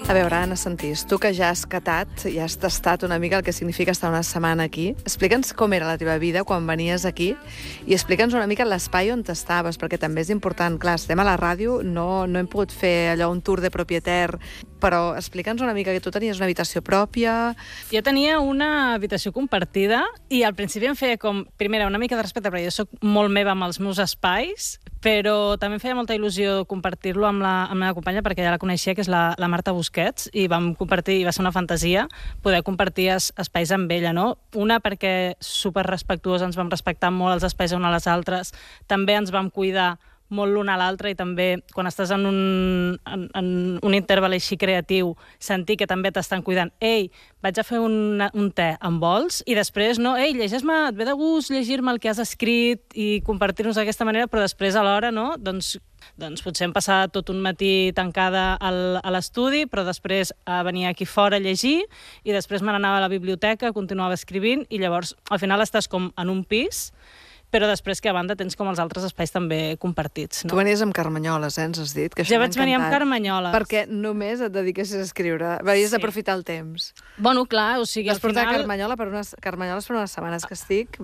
A veure, Anna Sentís, tu que ja has catat, ja has tastat una mica el que significa estar una setmana aquí, explica'ns com era la teva vida quan venies aquí i explica'ns una mica l'espai on t'estaves, perquè també és important. Clar, estem a la ràdio, no hem pogut fer allò un tour de propietari, però explica'ns una mica que tu tenies una habitació pròpia. Jo tenia una habitació compartida i al principi em feia com, primera, una mica de respecte, perquè jo soc molt meva amb els meus espais, però també em feia molta il·lusió compartir-lo amb la meva companya, perquè ja la coneixia, que és la Marta Busquets, i vam compartir, i va ser una fantasia poder compartir espais amb ella, no? Una, perquè superrespectuós, ens vam respectar molt els espais una a les altres, també ens vam cuidar molt l'un a l'altre, i també quan estàs en un interval així creatiu, sentir que també t'estan cuidant. Ei, vaig a fer un te, em vols? I després, no, ei, llegeix-me, et ve de gust llegir-me el que has escrit i compartir-nos d'aquesta manera, però després alhora, no, doncs potser em passava tot un matí tancada a l'estudi, però després venia aquí fora a llegir i després me n'anava a la biblioteca, continuava escrivint, i llavors al final estàs com en un pis, però després que a banda tens com els altres espais també compartits. No? Tu venies amb carmanyoles, ens has dit? Que jo vaig venir amb carmanyoles. Perquè només et dediquessis a escriure. Venies d'aprofitar el temps. Bueno, clar, o sigui, al final... Vas portar carmanyoles per unes setmanes que estic...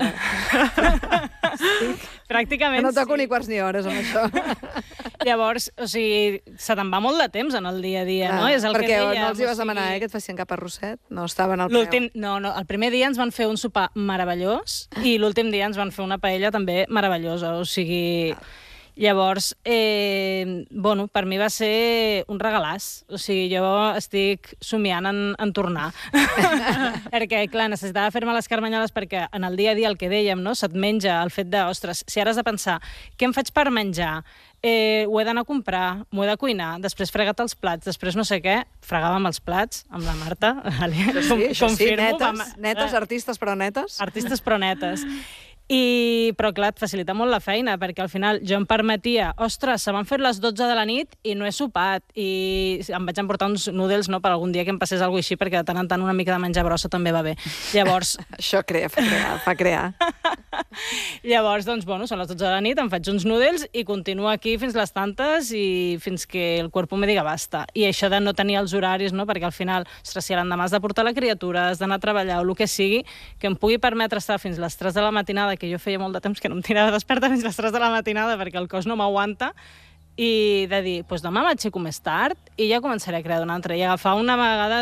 Pràcticament no toco ni quarts ni hores amb això. Llavors, o sigui, se te'n va molt de temps en el dia a dia, no? És el perquè que dèiem, no els hi vas demanar que et fessin cap arrosset? No estaven al preu? No, el primer dia ens van fer un sopar meravellós i l'últim dia ens van fer una paella també meravellosa, o sigui... Llavors, bueno, per mi va ser un regalàs. O sigui, jo estic somiant en tornar. Perquè, clar, necessitava fer-me les carmanyoles perquè en el dia a dia el que dèiem, no? Se't menja el fet de, ostres, si ara has de pensar què em faig per menjar, ho he d'anar a comprar, m'ho he de cuinar, després frega't els plats, després no sé què, fregàvem els plats amb la Marta. Això sí, netes, artistes però netes. Artistes però netes. Però clar, et facilita molt la feina, perquè al final jo em permetia, ostres, se m'han fet les 12 de la nit i no he sopat, i em vaig emportar uns noodles, no?, per algun dia que em passés alguna cosa així, perquè de tant en tant una mica de menjar brossa també va bé. Llavors... Això fa crear. Llavors, doncs, bueno, són les 12 de la nit, em faig uns noodles i continuo aquí fins les tantes i fins que el cuerpo me diga basta. I això de no tenir els horaris, no?, perquè al final, ostres, si l'endemà has de portar la criatura, has d'anar a treballar o el que sigui, que em pugui permetre estar fins les 3 de la matinada, que jo feia molt de temps que no em tirava desperta fins les 3 de la matinada perquè el cos no m'aguanta, i de dir, doncs demà m'aixeco més tard i ja començaré a crear d'una altra, i agafar una vegada